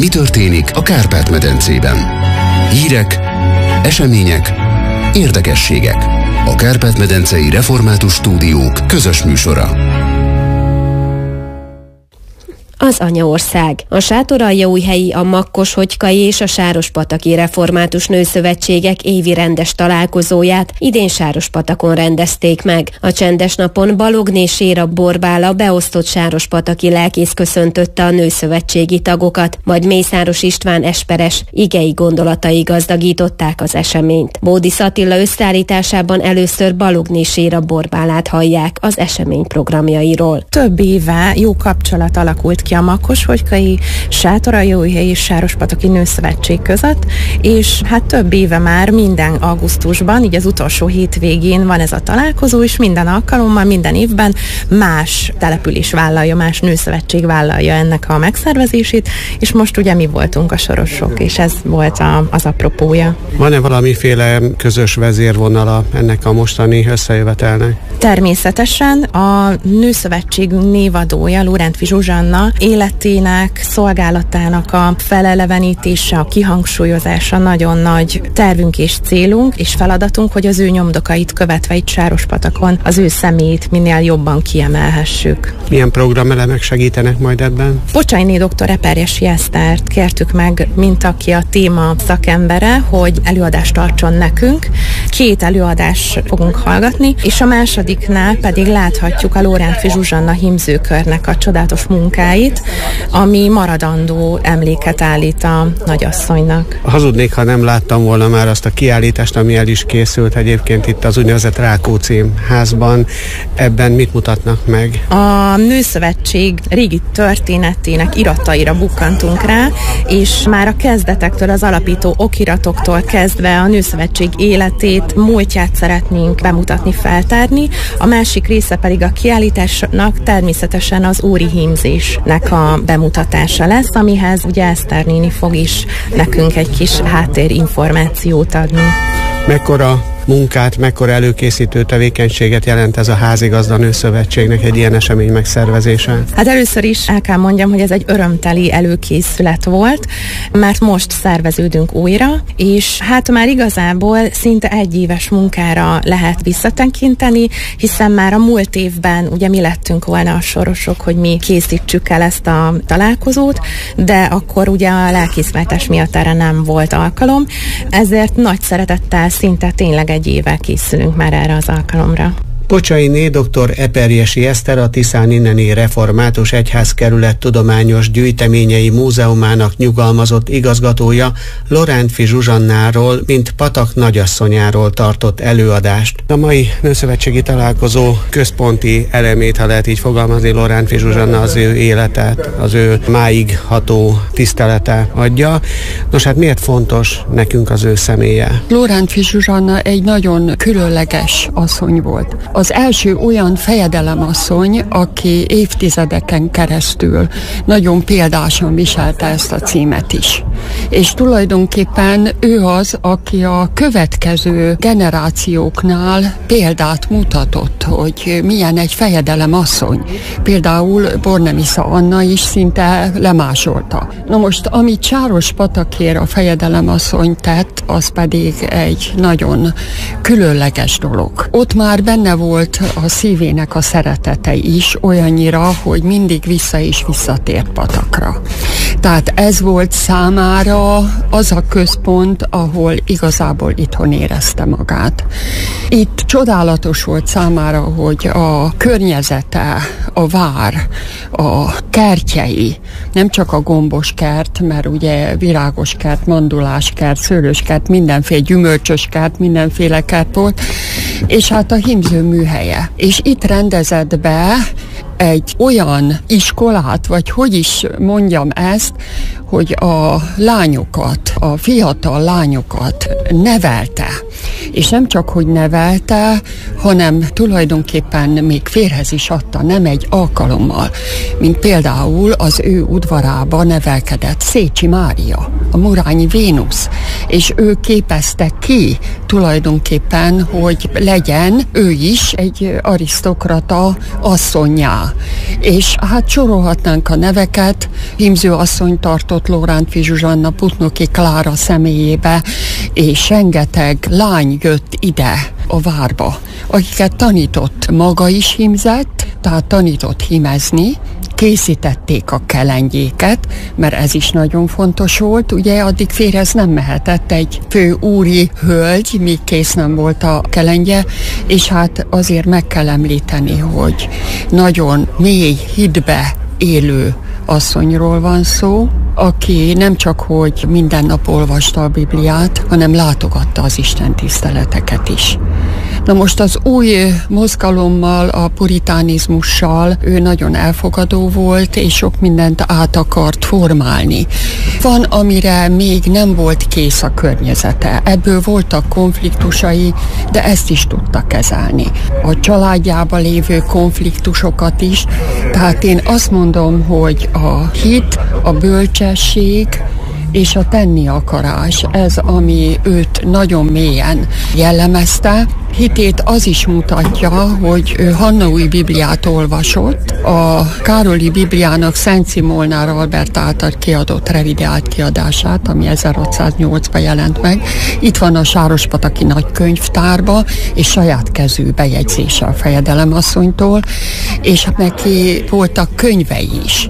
Mi történik a Kárpát-medencében? Hírek, események, érdekességek. A Kárpát-medencei Református Stúdiók közös műsora. Az anyaország. A Sátoraljaújhelyi, a Makkos-Hogykai és a Sárospataki Református Nőszövetségek évi rendes találkozóját idén Sárospatakon rendezték meg. A csendes napon Balogné Séra Borbála beosztott sárospataki lelkész köszöntötte a nőszövetségi tagokat, majd Mészáros István esperes igei gondolatai gazdagították az eseményt. Bódisz Attila összeállításában először Balogné Séra Borbálát hallják az esemény programjairól. Több éve jó kapcsolat alakult ki a Makkos-Hogykai, Sátoraljaújhelyi és Sárospataki Nőszövetség között, és hát több éve már minden augusztusban, így az utolsó hétvégén van ez a találkozó, és minden alkalommal, minden évben más település vállalja, más nőszövetség vállalja ennek a megszervezését, és most ugye mi voltunk a sorosok, és ez volt az apropója. Van-e valamiféle közös vezérvonala ennek a mostani összejövetelnek? Természetesen a nőszövetségünk névadója, Lórántfi Zsuzsanna életének, szolgálatának a felelevenítése, a kihangsúlyozása nagyon nagy tervünk és célunk, és feladatunk, hogy az ő nyomdokait követve itt Sárospatakon az ő személyét minél jobban kiemelhessük. Milyen programelemek segítenek majd ebben? Bocsainé dr. Eperjesi Esztert kértük meg, mint aki a téma szakembere, hogy előadást tartson nekünk. 2 előadást fogunk hallgatni, és a másodiknál pedig láthatjuk a Lórántfi Zsuzsanna hímzőkörnek a csodálatos munkáit, ami maradandó emléket állít a nagyasszonynak. Hazudnék, ha nem láttam volna már azt a kiállítást, ami el is készült egyébként itt az úgynevezett Rákóczi házban. Ebben mit mutatnak meg? A Nőszövetség régi történetének irataira bukkantunk rá, és már a kezdetektől, az alapító okiratoktól kezdve a Nőszövetség életét, múltját szeretnénk bemutatni, feltárni. A másik része pedig a kiállításnak természetesen az óri hímzésnek a bemutatása lesz, amihez ugye Eszter néni fog is nekünk egy kis háttérinformációt adni. Mekkora munkát, mekkora előkészítő tevékenységet jelent ez a Házigazda Nőszövetségnek egy ilyen esemény megszervezése? Hát először is el kell mondjam, hogy ez egy örömteli előkészület volt, mert most szerveződünk újra, és hát már igazából szinte 1 éves munkára lehet visszatekinteni, hiszen már a múlt évben ugye mi lettünk volna a sorosok, hogy mi készítsük el ezt a találkozót, de akkor ugye a lelkészváltás miatt erre nem volt alkalom, ezért nagy szeretettel szinte tényleg 1 éve készülünk már erre az alkalomra. Bocsainé dr. Eperjesi Eszter, a Tiszán inneni Református Egyházkerület tudományos gyűjteményei múzeumának nyugalmazott igazgatója Lórántfi Zsuzsannáról, mint Patak nagyasszonyáról tartott előadást. A mai nőszövetségi találkozó központi elemét, ha lehet így fogalmazni, Lórántfi Zsuzsanna az ő életet, az ő máig ható tisztelete adja. Nos, hát miért fontos nekünk az ő személye? Lórántfi Zsuzsanna egy nagyon különleges asszony volt. Az első olyan fejedelemasszony, aki évtizedeken keresztül nagyon példásan viselte ezt a címet is. És tulajdonképpen ő az, aki a következő generációknál példát mutatott, hogy milyen egy fejedelemasszony. Például Bornemisza Anna is szinte lemásolta. Na most, amit Sárospatakért a fejedelemasszony tett, az pedig egy nagyon különleges dolog. Ott már benne volt a szívének a szeretete is, olyannyira, hogy mindig vissza és visszatért Patakra. Tehát ez volt számára az a központ, ahol igazából itthon érezte magát. Itt csodálatos volt számára, hogy a környezete, a vár, a kertjei, nem csak a gombos kert, mert ugye virágos kert, mandulás kert, szőlős kert, mindenféle gyümölcsös kert, mindenféle kert volt, és hát a hímző műhelye. És itt rendezett be egy olyan iskolát, vagy hogy is mondjam ezt, hogy a lányokat, a fiatal lányokat nevelte. És nem csak, hogy nevelte, hanem tulajdonképpen még férhez is adta, nem egy alkalommal, mint például az ő udvarába nevelkedett Szécsi Mária, a Murányi Vénusz, és ő képezte ki tulajdonképpen, hogy legyen ő is egy arisztokrata asszonnyá. Zsuzsanná. És hát sorolhatnánk a neveket, hímző asszony tartott Lorántffy Zsuzsanna Putnoki Klára személyébe, és rengeteg lány jött ide a várba, akiket tanított, maga is hímzett, tehát tanított hímezni, készítették a kelengyéket, mert ez is nagyon fontos volt, ugye addig férjhez nem mehetett egy fő úri hölgy, míg kész nem volt a kelengye, és hát azért meg kell említeni, hogy nagyon mély hitbe élő asszonyról van szó, aki nem csak, hogy minden nap olvasta a Bibliát, hanem látogatta az istentiszteleteket is. Na most az új mozgalommal, a puritánizmussal ő nagyon elfogadó volt, és sok mindent át akart formálni. Van, amire még nem volt kész a környezete. Ebből voltak konfliktusai, de ezt is tudta kezelni. A családjában lévő konfliktusokat is. Tehát én azt mondom, hogy a hit, a bölcsesség és a tenni akarás, ez, ami őt nagyon mélyen jellemezte. Hitét az is mutatja, hogy ő Hannaúj Bibliát olvasott, a Károli Bibliának Szent Szimolnár Albert által kiadott revideált kiadását, ami 1608-ban jelent meg. Itt van a Sárospataki Nagykönyvtárba, és saját kezű bejegyzése a fejedelemasszonytól, és neki voltak könyvei is.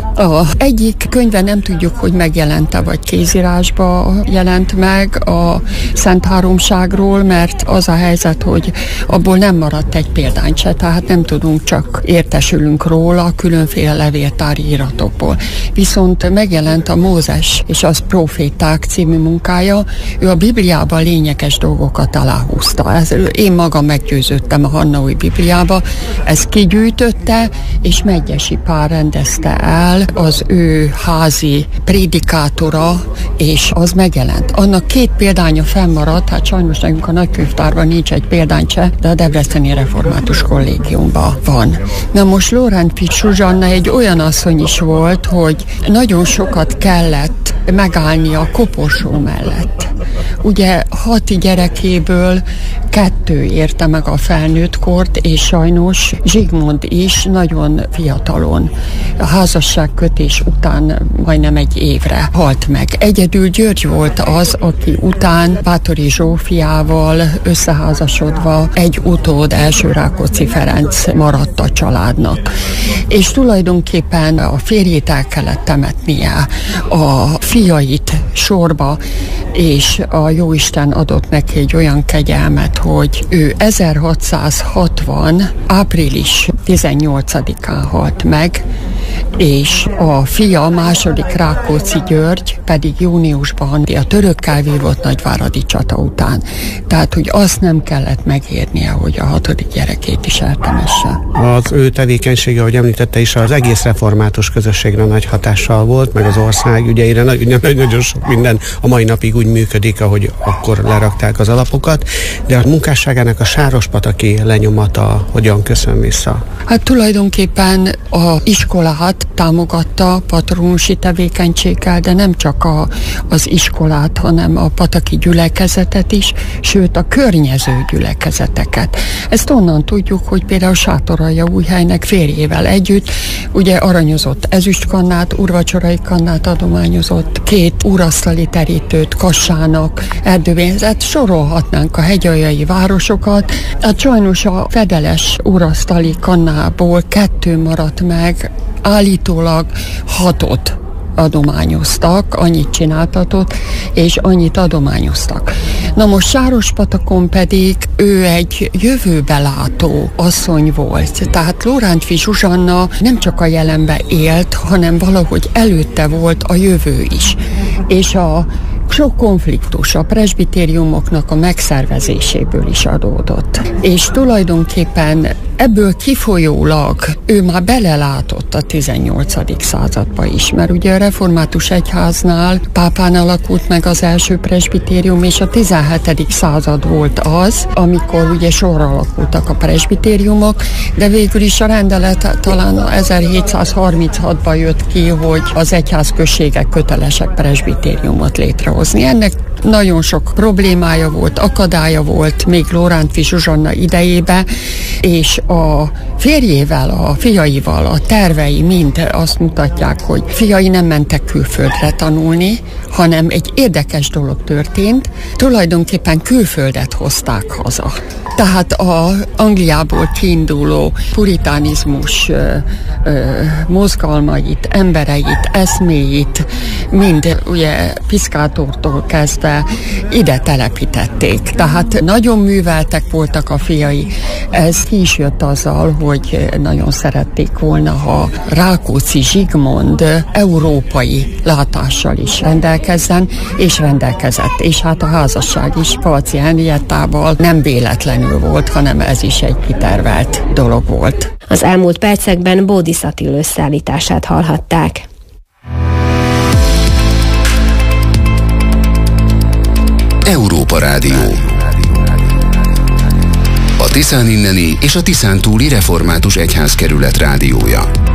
Egyik könyve nem tudjuk, hogy megjelente, vagy kézírásba jelent meg a Szent Háromságról, mert az a helyzet, hogy abból nem maradt egy példány se, tehát nem tudunk, csak értesülünk róla különféle levéltári iratokból. Viszont megjelent a Mózes és az Proféták című munkája, ő a Bibliában lényeges dolgokat aláhúzta. Én magam meggyőződtem a Hannaúj Bibliába, ezt kigyűjtötte, és Medgyessy Pál rendezte el, az ő házi prédikátora, és az megjelent. Annak 2 példánya fennmaradt, hát sajnos nekünk a Nagykönyvtárban nincs egy példány se, de a Debreceni Református Kollégiumban van. Na most Lorántffy Zsuzsanna egy olyan asszony is volt, hogy nagyon sokat kellett megállni a koporsó mellett. Ugye 6 gyerekéből 2 érte meg a felnőttkort, és sajnos Zsigmond is nagyon fiatalon, a házasságkötés után majdnem 1 évre halt meg. Egyedül György volt az, aki után Báthori Zsófiával összeházasodva egy utód, első Rákóczi Ferenc maradt a családnak. És tulajdonképpen a férjét el kellett temetnie, a fiait sorba, és a Jóisten adott neki egy olyan kegyelmet, hogy ő 1660. április 18-án halt meg, és a fia, második Rákóczi György pedig júniusban a törökkel vívott nagyváradi csata után. Tehát, hogy azt nem kellett megérnie, hogy a 6. gyerekét is eltemesse. Az ő tevékenysége, ahogy említette is, az egész református közösségre nagy hatással volt, meg az ország ügyeire nagyon sok minden a mai napig úgy működik, ahogy akkor lerakták az alapokat, de a munkásságának a sárospataki lenyomata hogyan köszön vissza? Hát tulajdonképpen a iskolát támogatta patronusi tevékenységgel, de nem csak az iskolát, hanem a pataki gyülekezetet is, sőt a környező gyülekezeteket. Ezt onnan tudjuk, hogy például Sátoraljaújhelynek férjével együtt ugye aranyozott ezüstkannát, úrvacsorai kannát adományozott, 2 úrasztali terítőt Kassának, Erdőben, sorolhatnánk a hegyaljai városokat. Hát sajnos a fedeles úrasztali kannából 2 maradt meg, állítólag 6-ot adományoztak, annyit csináltatott, és annyit adományoztak. Na most Sárospatakon pedig ő egy jövőbe látó asszony volt. Tehát Lorántffy Zsuzsanna nem csak a jelenbe élt, hanem valahogy előtte volt a jövő is. És a sok konfliktus a presbitériumoknak a megszervezéséből is adódott. És tulajdonképpen ebből kifolyólag ő már belelátott a 18. századba is, mert ugye a református egyháznál pápán alakult meg az első presbitérium, és a 17. század volt az, amikor ugye sorra alakultak a presbitériumok, de végül is a rendelet talán 1736-ban jött ki, hogy az egyházközségek kötelesek presbitériumot létrehozni. Ennek nagyon sok problémája volt, akadálya volt még Lorántffy Zsuzsanna idejében, és a férjével, a fiaival, a tervei mind azt mutatják, hogy fiai nem mentek külföldre tanulni, hanem egy érdekes dolog történt, tulajdonképpen külföldet hozták haza. Tehát az Angliából kiinduló puritánizmus mozgalmait, embereit, eszméit, mind ugye Piscatortól kezdve ide telepítették. Tehát nagyon műveltek voltak a fiai. Ez ki is jött azzal, hogy nagyon szerették volna, ha Rákóczi Zsigmond európai látással is rendelkezzen, és rendelkezett. És hát a házasság is Palci Henriettával nem véletlenül volt, hanem ez is egy kitervelt dolog volt. Az elmúlt percekben Bódis Attila összeállítását hallhatták. Európa Rádió. A Tiszán inneni és a Tiszántúli Református Egyházkerület rádiója.